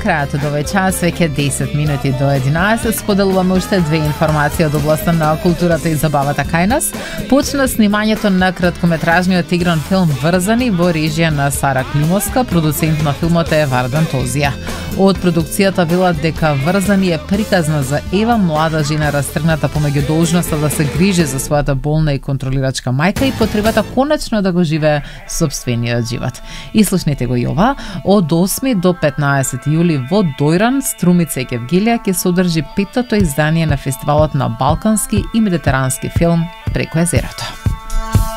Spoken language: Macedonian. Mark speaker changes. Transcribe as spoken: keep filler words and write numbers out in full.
Speaker 1: крајот од овој час, веќе десет минути до единаесет, споделуваме уште две информации од областта на културата и забавата кај нас. Почна снимањето на краткометражниот игран филм Врзани во режија на Сара Климовска, продуцент на филмот е Вардан Тозија. Од продукцијата велат дека Врзани е приказна за Ева, млада жена растргната помеѓу должноста да се грижи за својата болна и контролирачка мајка и потребата конечно да го живее сопствениот живот. И слушнете го и ова, од осми до петнаесет јули во Дојран, Струмица и Кевгелија ќе се одржи петтото издание на фестивалот на балкански и медитерански филм Преку езерото.